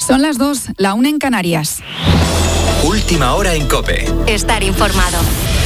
Son las 2, la 1 en Canarias. Última hora en COPE. Estar informado.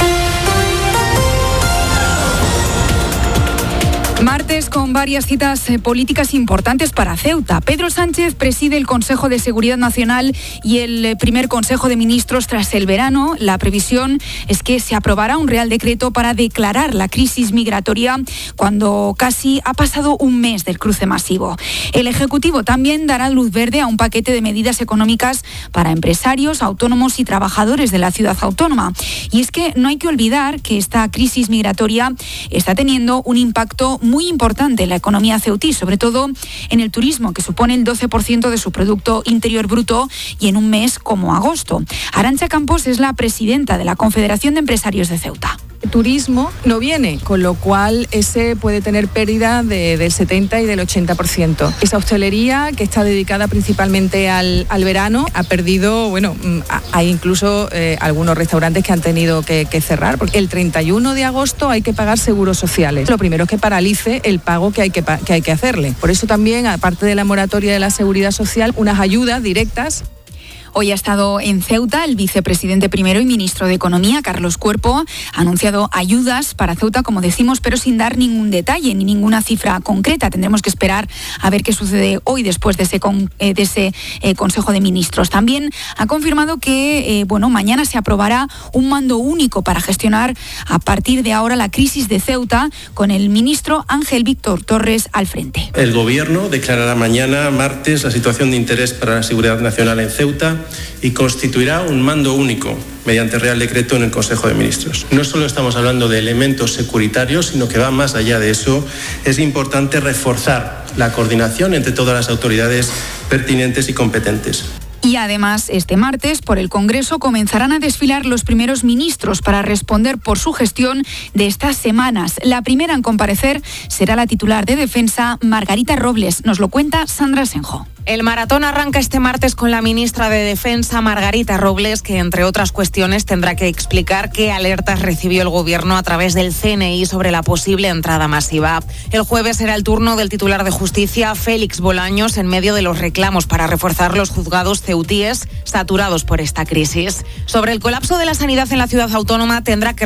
Martes con varias citas políticas importantes para Ceuta. Pedro Sánchez preside el Consejo de Seguridad Nacional y el primer Consejo de Ministros tras el verano. La previsión es que se aprobará un Real Decreto para declarar la crisis migratoria cuando casi ha pasado un mes del cruce masivo. El Ejecutivo también dará luz verde a un paquete de medidas económicas para empresarios, autónomos y trabajadores de la ciudad autónoma. Y es que no hay que olvidar que esta crisis migratoria está teniendo un impacto muy importante en la economía ceutí, sobre todo en el turismo, que supone el 12% de su Producto Interior Bruto, y en un mes como agosto. Arantxa Campos es la presidenta de la Confederación de Empresarios de Ceuta. El turismo no viene, con lo cual ese puede tener pérdida del 70 y del 80%. Esa hostelería, que está dedicada principalmente al verano, ha perdido, hay incluso algunos restaurantes que han tenido que cerrar, porque el 31 de agosto hay que pagar seguros sociales. Lo primero es que paralice el pago que hay que hacerle. Por eso también, aparte de la moratoria de la seguridad social, unas ayudas directas. Hoy ha estado en Ceuta el vicepresidente primero y ministro de Economía, Carlos Cuerpo. Ha anunciado ayudas para Ceuta, como decimos, pero sin dar ningún detalle ni ninguna cifra concreta. Tendremos que esperar a ver qué sucede hoy después de ese Consejo de Ministros. También ha confirmado que mañana se aprobará un mando único para gestionar a partir de ahora la crisis de Ceuta, con el ministro Ángel Víctor Torres al frente. El Gobierno declarará mañana, martes, la situación de interés para la seguridad nacional en Ceuta y constituirá un mando único mediante Real Decreto en el Consejo de Ministros. No solo estamos hablando de elementos securitarios, sino que va más allá de eso. Es importante reforzar la coordinación entre todas las autoridades pertinentes y competentes. Y además, este martes, por el Congreso, comenzarán a desfilar los primeros ministros para responder por su gestión de estas semanas. La primera en comparecer será la titular de Defensa, Margarita Robles. Nos lo cuenta Sandra Senjo. El maratón arranca este martes con la ministra de Defensa, Margarita Robles, que entre otras cuestiones tendrá que explicar qué alertas recibió el Gobierno a través del CNI sobre la posible entrada masiva. El jueves será el turno del titular de Justicia, Félix Bolaños, en medio de los reclamos para reforzar los juzgados ceutíes saturados por esta crisis. Sobre el colapso de la sanidad en la ciudad autónoma tendrá que